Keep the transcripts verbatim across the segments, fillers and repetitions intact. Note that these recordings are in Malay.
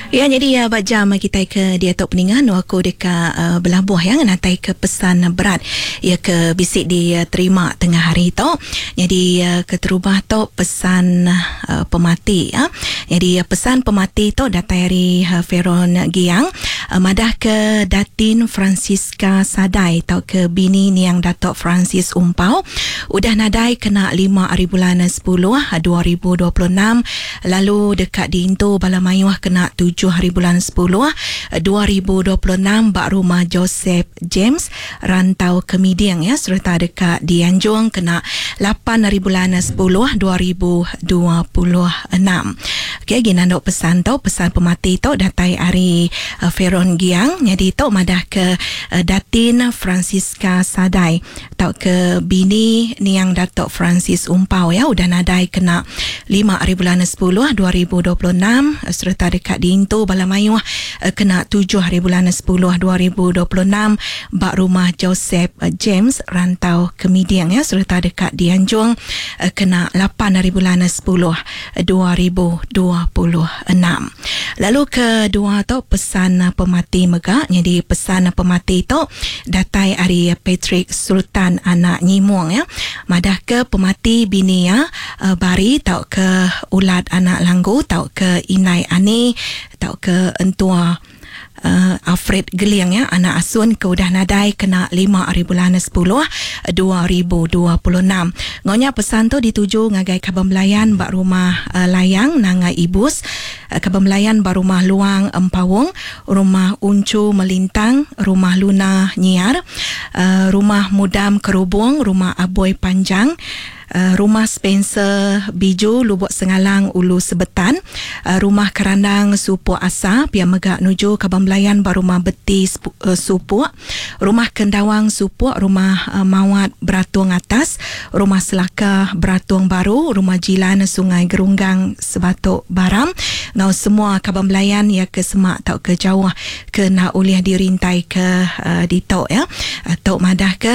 Ya, jadi ya uh, jam kita ke dia tok peningan aku dekat uh, belabuh yang natai ke pesan berat ya ke bisik di uh, terima tengah hari tu. Jadi uh, ke terubah tu pesan uh, pemati ya. Jadi uh, pesan pemati tu datai dari uh, Feron Giang uh, madah ke Datin Francisca Sadai tau ke bini ni yang Datuk Francis Umpau udah nadai kena lima hari bulan sepuluh dua ribu dua puluh enam, lalu dekat di Intu Balamayuh kena tujuh hari bulan sepuluh dua ribu dua puluh enam bak rumah Joseph James rantau ke Midiang ya, serta dekat di Anjung kena lapan hari bulan sepuluh dua ribu dua puluh enam. Okey, gina nak pesan tau pesan pemati tau datai hari uh, Feron Giang. Jadi tau madah ke uh, Datin Francisca Sadai tau ke bini ni yang Datuk Francis Umpau ya udah nadai kena lima hari bulan sepuluh dua ribu dua puluh enam, serta dekat di Intu Balamayuh uh, kena tujuh hari bulan sepuluh dua ribu dua puluh enam bak rumah Joseph uh, James rantau ke Midiang ya, serta dekat di Anjung uh, kena lapan hari bulan sepuluh dua ribu dua puluh enam. Lalu kedua tu pesan uh, pemati megak. Jadi pesan uh, pemati tu datai hari Patrick Sultan anak Nyimuang ya, madah ke pemati bini ya uh, bari tau ke ulat anak langgu tau ke Inai Ani tau ke entua Uh, Alfred Geliang ya, anak asun ke udah nadai kena lima hari bulan sepuluh dua ribu dua puluh enam. Ngonya pesan tu dituju ngagai Kaban Melayan bak rumah uh, Layang nangai Ibus, uh, Kaban Melayan bak rumah Luang Empawung, rumah Uncu Melintang, rumah Luna Nyiar, uh, rumah Mudam Kerubung, rumah Aboy Panjang, Uh, rumah Spencer Biju Lubuk Sengalang Ulu Sebetan, uh, rumah Kerandang Supuk Asa Pia Megak Nuju Kaban Melayan bar rumah Beti uh, Supuk, rumah Kendawang Supuk, rumah uh, Mawat Beratung Atas, rumah Selaka Beratung Baru, rumah Jilan Sungai Gerunggang Sebatuk Baram. Ngau semua Kaban Melayan ya ke semak tau ke jauh ke nak uliah dirintai ke uh, di tok ya, uh, tok madah ke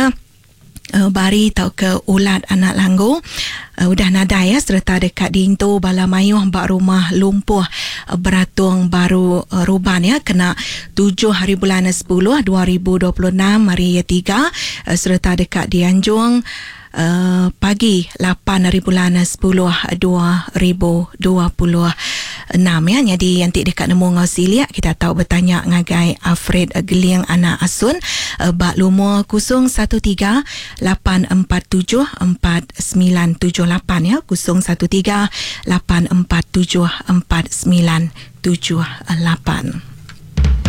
Uh, bari tau ke ulat anak langgu uh, udah nadai ya, serta dekat di Intu Balamayuh bak rumah lumpuh uh, Beratung Baru uh, Ruban ya, kena tujuh hari bulan sepuluh dua ribu dua puluh enam hari ya tiga, uh, serta dekat di Anjung Uh, pagi lapan hari bulan sepuluh dua ribu dua puluh enam ya. Jadi yang tik dekat nemu ngau siliak kita tahu bertanya ngagai Alfred Geliang anak asun uh, bak lumur kosong satu tiga lapan empat tujuh empat sembilan tujuh lapan ya, kosong satu tiga lapan empat tujuh empat sembilan tujuh lapan.